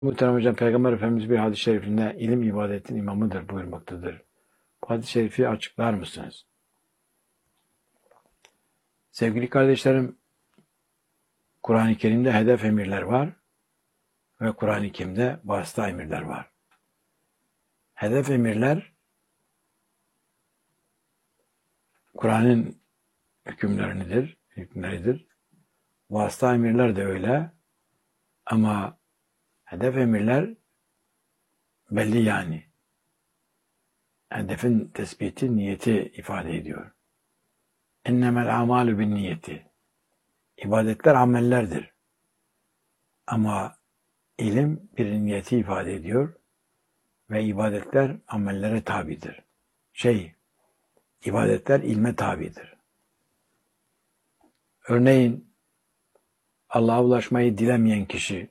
Muhterem hocam, Peygamber Efendimiz bir hadis-i şerifinde ilim ibadetin imamıdır buyurmaktadır. Bu hadis-i şerifi açıklar mısınız? Sevgili kardeşlerim, Kur'an-ı Kerim'de hedef emirler var ve Kur'an-ı Kerim'de vasıta emirler var. Hedef emirler Kur'an'ın hükümleridir. Vasıta emirler de öyle ama hedef emirler belli yani. Hedefin tespiti, niyeti ifade ediyor. İnnemel amalü bin niyeti. İbadetler amellerdir. Ama ilim bir niyeti ifade ediyor ve ibadetler amellere tabidir. İbadetler ilme tabidir. Örneğin Allah'a ulaşmayı dilemeyen kişi,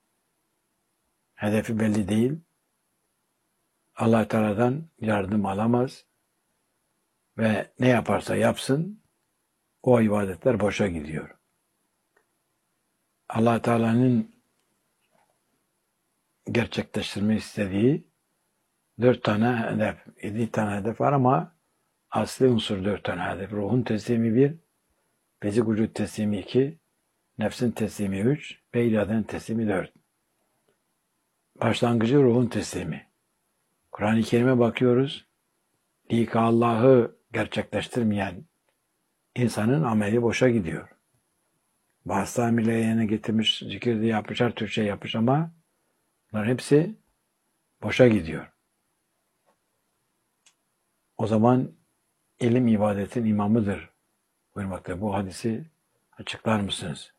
hedefi belli değil, Allah Teala'dan yardım alamaz ve ne yaparsa yapsın, o ibadetler boşa gidiyor. Allah Teala'nın gerçekleştirmeyi istediği 4 tane hedef, 7 tane hedef var ama asli unsur 4 tane hedef. Ruhun teslimi 1, bezik vücut teslimi 2, nefsin teslimi 3 ve iradenin teslimi 4. Başlangıcı ruhun teslimi. Kur'an-ı Kerim'e bakıyoruz. İlk Allah'ı gerçekleştirmeyen insanın ameli boşa gidiyor. Bazı emirleri yerine getirmiş, zikir de yapmış, her tür şey yapmış ama bunların hepsi boşa gidiyor. O zaman ilim ibadetin imamıdır buyurmakta. Bu hadisi açıklar mısınız?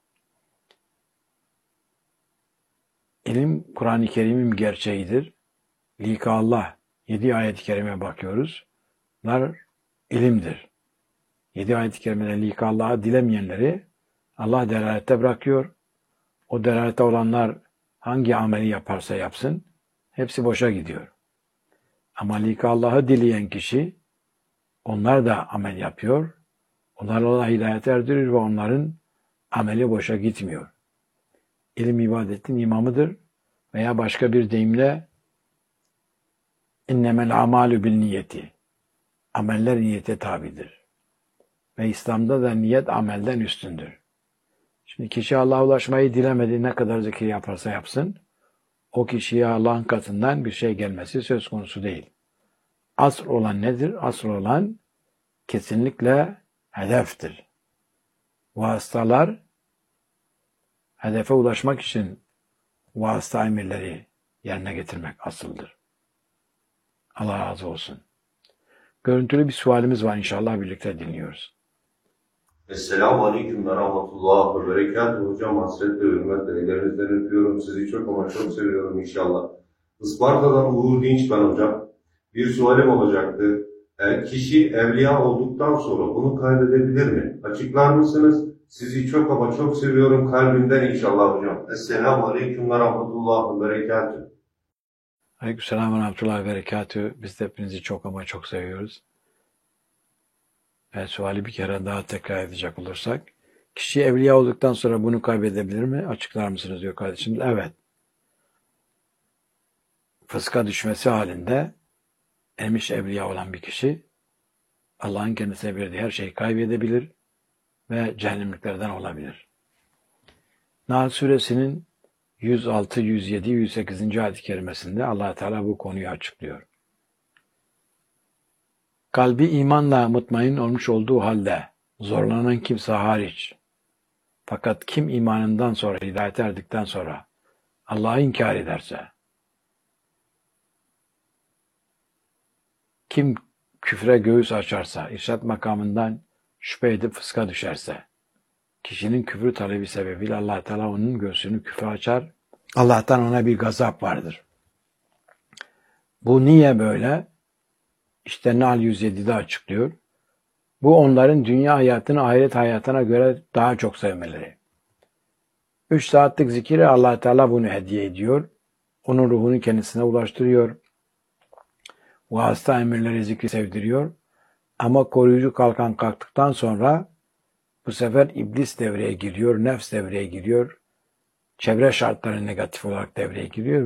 İlim Kur'an-ı Kerim'in gerçeğidir. Lika Allah 7 ayet-i kerime bakıyoruz. Bunlar ilimdir. 7 ayet-i kerimede lika Allah'ı dilemeyenleri Allah delalette bırakıyor. O delalette olanlar hangi ameli yaparsa yapsın hepsi boşa gidiyor. Ama lika Allah'ı dileyen kişi onlar da amel yapıyor. Onlar Allah hidayete erdiriyor ve onların ameli boşa gitmiyor. İlim ibadetin imamıdır veya başka bir deyimle innemel amalü bin niyeti. Ameller niyete tabidir. Ve İslam'da da niyet amelden üstündür. Şimdi kişi Allah'a ulaşmayı dilemedi, ne kadar zikir yaparsa yapsın, o kişiye Allah'ın katından bir şey gelmesi söz konusu değil. Asıl olan nedir? Asıl olan kesinlikle hedeftir. Vasıtalar, hedefe ulaşmak için vasıta emirleri yerine getirmek asıldır. Allah razı olsun. Görüntülü bir sualimiz var, inşallah birlikte dinliyoruz. Esselamu Aleyküm ve Rahmetullah ve Berekatuhu. Hocam hasretle hürmetle ellerinizden öpüyorum. Sizi çok ama çok seviyorum inşallah. Isparta'dan Uğur Dinç ben hocam. Bir sualim olacaktı. Kişi evliya olduktan sonra bunu kaybedebilir mi? Açıklar mısınız? Sizi çok ama çok seviyorum kalbimden inşallah hocam. Esselamu Aleyküm ve Rahmetullah ve Berekatuhu. Aleykümselam ve Rahmetullah ve Berekatuhu. Biz de hepinizi çok ama çok seviyoruz. Suali bir kere daha tekrar edecek olursak, kişi evliya olduktan sonra bunu kaybedebilir mi? Açıklar mısınız diyor kardeşim. Evet. Fıska düşmesi halinde ermiş evliya olan bir kişi Allah'ın kendisine verdiği her şeyi kaybedebilir ve cehennemliklerden olabilir. Nahl suresinin 106, 107, 108. ayet-i kerimesinde Allah Teala bu konuyu açıklıyor. Kalbi imanla mutmain olmuş olduğu halde zorlanan kimse hariç. Fakat kim imanından sonra, hidayete erdikten sonra Allah'ı inkar ederse, kim küfre göğüs açarsa, irşad makamından şüphe edip fıska düşerse, kişinin küfrü talebi sebebiyle Allah Teala onun göğsünü küfre açar. Allah'tan ona bir gazap vardır. Bu niye böyle? İşte Nahl 107'de açıklıyor. Bu onların dünya hayatını ahiret hayatına göre daha çok sevmeleri. 3 saatlik zikire Allah Teala bunu hediye ediyor. Onun ruhunu kendisine ulaştırıyor. Vasıta emirleri zikri sevdiriyor. Ama koruyucu kalkan kalktıktan sonra bu sefer iblis devreye giriyor, nefs devreye giriyor. çevre şartları negatif olarak devreye giriyor